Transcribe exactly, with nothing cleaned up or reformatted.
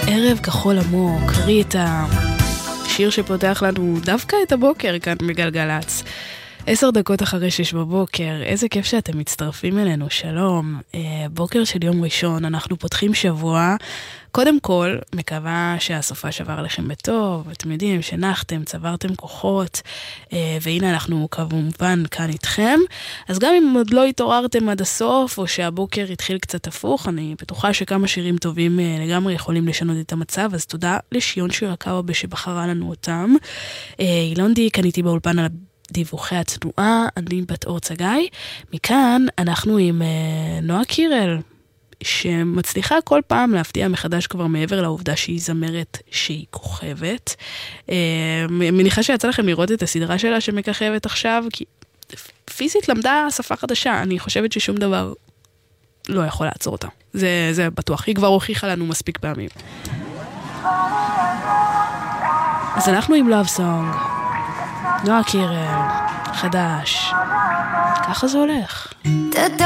ערב כחול עמוק, ריטה, שיר שפותח לנו דווקא את הבוקר כאן בגלגלץ. עשר דקות אחרי שש בבוקר, איזה כיף שאתם מצטרפים אלינו, שלום. בוקר של יום ראשון, אנחנו פותחים שבוע. קודם כל, מקווה שהסופה שבר לכם בטוב, אתם יודעים שנחתם, צברתם כוחות, והנה אנחנו כמובן כאן איתכם. אז גם אם עוד לא התעוררתם עד הסוף, או שהבוקר התחיל קצת הפוך, אני בטוחה שכמה שירים טובים לגמרי יכולים לשנות את המצב, אז תודה לשיון שירקאווה שבחרה לנו אותם. אילונדי, כאן איתי באולפן על דיווחי התנועה, אני בת אור צגאי. מכאן אנחנו עם נועה קירל, שמצליחה כל פעם להפתיע מחדש כבר מעבר לעובדה שהיא זמרת שהיא כוכבת. מניחה שיצא לכם לראות את הסדרה שלה שמככבת עכשיו, כי פיזית למדה שפה חדשה, אני חושבת ששום דבר לא יכול לעצור אותה. זה, זה בטוח, היא כבר הוכיחה לנו מספיק פעמים. אז אנחנו עם Love Song. נועה קירל, חדש. ככה זה הולך.